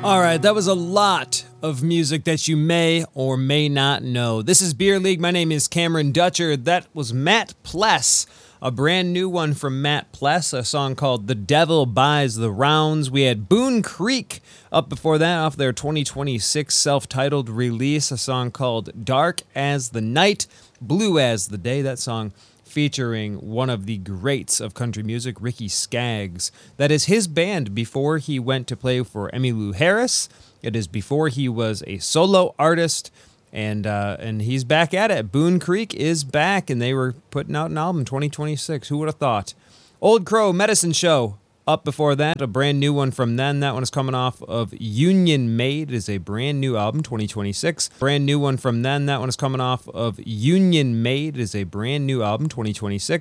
All right, that was a lot of music that you may or may not know. This is Beer League. My name is Cameron Dutcher. That was Matt Pless, a brand new one from Matt Pless, a song called The Devil Buys the Rounds. We had Boone Creek up before that off their 2026 self-titled release, a song called Dark as the Night, Blue as the Day. That song featuring one of the greats of country music, Ricky Skaggs. That is his band before he went to play for Emmylou Harris. It is before he was a solo artist, and he's back at it. Boone Creek is back, and they were putting out an album in 2026. Who would have thought? Old Crow Medicine Show up before that, a brand new one from them. That one is coming off of Union Made. It is a brand new album, 2026. Brand new one from them. That one is coming off of Union Made. It is a brand new album, 2026.